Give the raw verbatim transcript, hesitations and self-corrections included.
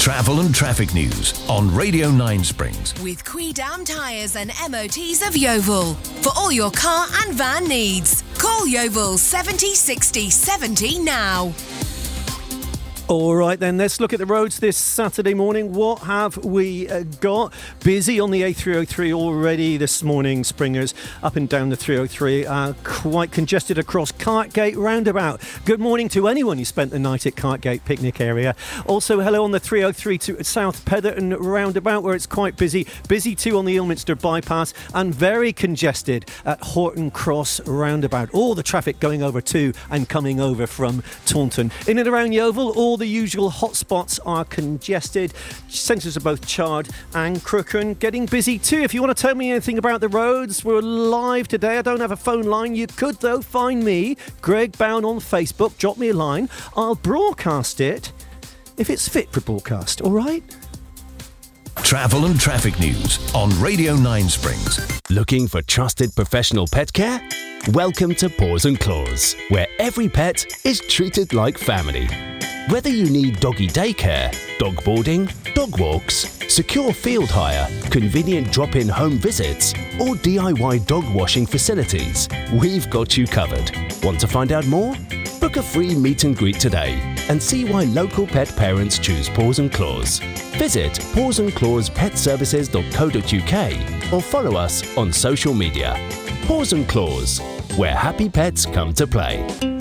Travel and traffic news on Radio nine Springs. With Quidam Tyres and M O Ts of Yeovil. For all your car and van needs. Call Yeovil seventy sixty seventy now. All right, then, let's look at the roads this Saturday morning. What have we uh, got? Busy on the A three oh three already this morning, Springers, up and down the three oh three. Uh, quite congested across Cartgate roundabout. Good morning to anyone who spent the night at Cartgate picnic area. Also, hello on the three oh three to South Petherton roundabout, where it's quite busy. Busy too on the Ilminster bypass, and very congested at Horton Cross roundabout. All the traffic going over to and coming over from Taunton. In and around Yeovil, all All the usual hotspots are congested. Centres are both Chard and Crookham. Getting busy too. If you want to tell me anything about the roads, we're live today. I don't have a phone line. You could, though, find me, Greg Bown, on Facebook. Drop me a line. I'll broadcast it if it's fit for broadcast. All right? Travel and traffic news on Radio nine Springs. Looking for trusted professional pet care? Welcome to Paws and Claws, where every pet is treated like family. Whether you need doggy daycare, dog boarding, dog walks, secure field hire, convenient drop-in home visits, or D I Y dog washing facilities, we've got you covered. Want to find out more? Book a free meet and greet today and see why local pet parents choose Paws and Claws. Visit paws and claws pet services dot co dot uk or follow us on social media. Paws and Claws, where happy pets come to play.